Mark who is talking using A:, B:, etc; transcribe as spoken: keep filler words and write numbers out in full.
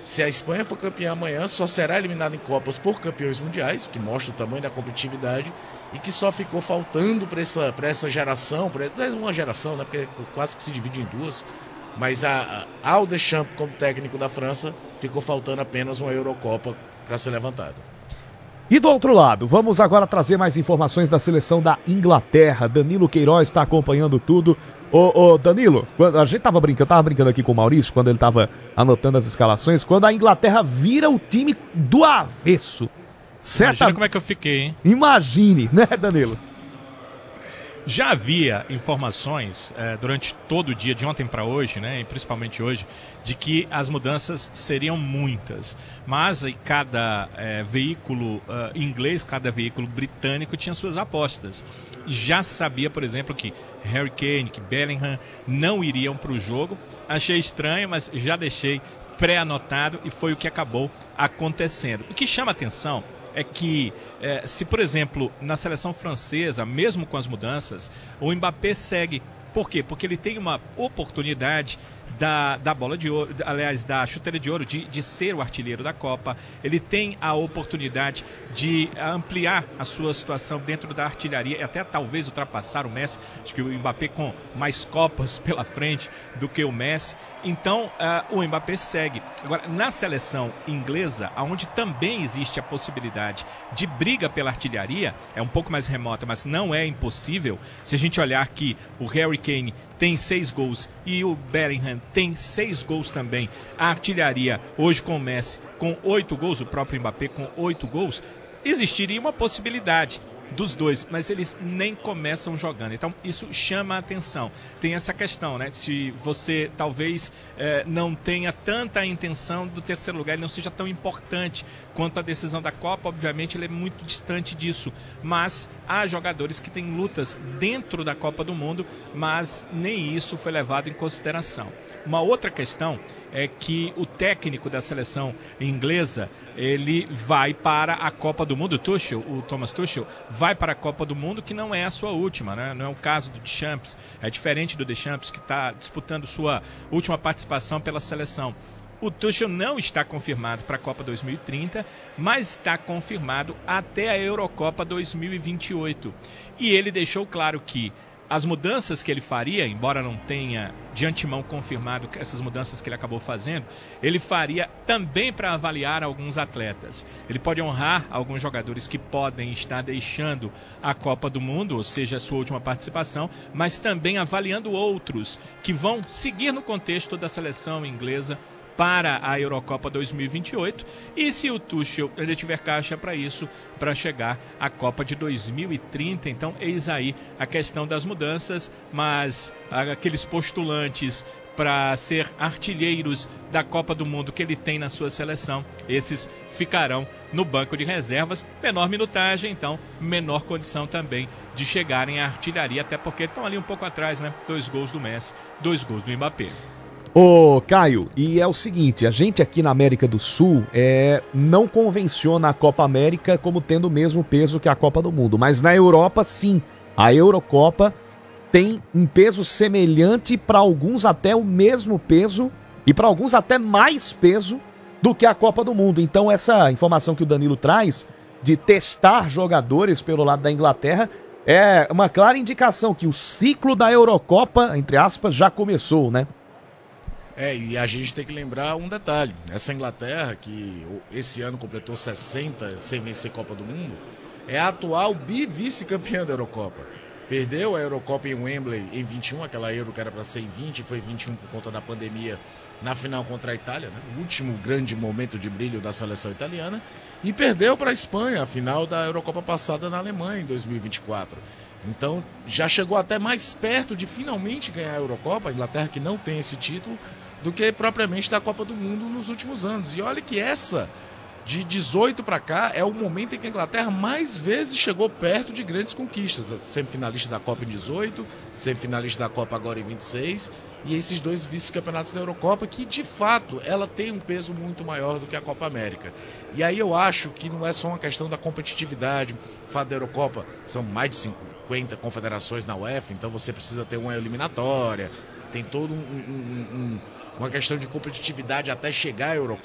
A: Se a Espanha for campeã amanhã, só será eliminada em Copas por campeões mundiais, o que mostra o tamanho da competitividade, e que só ficou faltando para essa, para essa geração, para uma geração, né, porque quase que se divide em duas, mas a, a, ao Deschamps como técnico da França, ficou faltando apenas uma Eurocopa para ser levantada.
B: E do outro lado, vamos agora trazer mais informações da seleção da Inglaterra. Danilo Queiroz está acompanhando tudo. Ô, ô Danilo, quando a gente tava brincando, eu tava brincando aqui com o Maurício, quando ele tava anotando as escalações, quando a Inglaterra vira o time do avesso.
C: Certa... Imagina como é que eu fiquei, hein?
B: Imagine, né, Danilo?
C: Já havia informações eh, durante todo o dia, de ontem para hoje, né, e principalmente hoje, de que as mudanças seriam muitas. Mas aí, cada eh, veículo uh, inglês, cada veículo britânico tinha suas apostas. Já sabia, por exemplo, que Harry Kane, que Bellingham não iriam para o jogo. Achei estranho, mas já deixei pré-anotado e foi o que acabou acontecendo. O que chama atenção é que, eh, se por exemplo, na seleção francesa, mesmo com as mudanças, o Mbappé segue. Por quê? Porque ele tem uma oportunidade da, da bola de ouro, aliás, da chuteira de ouro, de, de ser o artilheiro da Copa. Ele tem a oportunidade de ampliar a sua situação dentro da artilharia e até talvez ultrapassar o Messi. Acho que o Mbappé com mais Copas pela frente do que o Messi. Então, uh, o Mbappé segue. Agora, na seleção inglesa, onde também existe a possibilidade de briga pela artilharia, é um pouco mais remota, mas não é impossível. Se a gente olhar que o Harry Kane tem seis gols e o Bellingham tem seis gols também, a artilharia hoje com o Messi com oito gols, o próprio Mbappé com oito gols, existiria uma possibilidade dos dois, mas eles nem começam jogando. Então isso chama a atenção. Tem essa questão, né? Se você talvez eh, não tenha tanta intenção do terceiro lugar, ele não seja tão importante quanto a decisão da Copa, obviamente ele é muito distante disso, mas há jogadores que têm lutas dentro da Copa do Mundo, mas nem isso foi levado em consideração. Uma outra questão é que o técnico da seleção inglesa, ele vai para a Copa do Mundo, o Tuchel, o Thomas Tuchel, vai para a Copa do Mundo, que não é a sua última, né? Não é o caso do Deschamps, é diferente do Deschamps, que está disputando sua última participação pela seleção. O Tuchel não está confirmado para a Copa dois mil e trinta, mas está confirmado até a Eurocopa dois mil e vinte e oito. E ele deixou claro que as mudanças que ele faria, embora não tenha de antemão confirmado essas mudanças que ele acabou fazendo, ele faria também para avaliar alguns atletas. Ele pode honrar alguns jogadores que podem estar deixando a Copa do Mundo, ou seja, a sua última participação, mas também avaliando outros que vão seguir no contexto da seleção inglesa para a Eurocopa dois mil e vinte e oito, e se o Tuchel ele tiver caixa para isso, para chegar à Copa de dois mil e trinta. Então eis aí a questão das mudanças, mas aqueles postulantes para ser artilheiros da Copa do Mundo que ele tem na sua seleção, esses ficarão no banco de reservas, menor minutagem, então menor condição também de chegarem à artilharia, até porque estão ali um pouco atrás, né? Dois gols do Messi, dois gols do Mbappé.
B: Ô, Caio, e é o seguinte, a gente aqui na América do Sul é, não convenciona a Copa América como tendo o mesmo peso que a Copa do Mundo, mas na Europa, sim, a Eurocopa tem um peso semelhante, para alguns até o mesmo peso, e para alguns até mais peso do que a Copa do Mundo. Então essa informação que o Danilo traz, de testar jogadores pelo lado da Inglaterra, é uma clara indicação que o ciclo da Eurocopa, entre aspas, já começou, né?
A: É, e a gente tem que lembrar um detalhe. Essa Inglaterra, que esse ano completou sessenta sem vencer Copa do Mundo, é a atual bi-vice-campeã da Eurocopa. Perdeu a Eurocopa em Wembley em vinte e um, aquela Euro que era para ser em vinte, foi vinte e um por conta da pandemia na final contra a Itália, né? O último grande momento de brilho da seleção italiana. E perdeu para a Espanha, a final da Eurocopa passada na Alemanha em dois mil e vinte e quatro. Então já chegou até mais perto de finalmente ganhar a Eurocopa, a Inglaterra que não tem esse título, do que propriamente da Copa do Mundo nos últimos anos. E olha que essa, de dezoito para cá, é o momento em que a Inglaterra mais vezes chegou perto de grandes conquistas. A semifinalista da Copa em dezoito, semifinalista da Copa agora em vinte e seis, e esses dois vice-campeonatos da Eurocopa, que de fato ela tem um peso muito maior do que a Copa América. E aí eu acho que não é só uma questão da competitividade. O fato da Eurocopa, são mais de cinquenta confederações na UEFA, então você precisa ter uma eliminatória, tem todo um, um, um uma questão de competitividade até chegar à Eurocopa.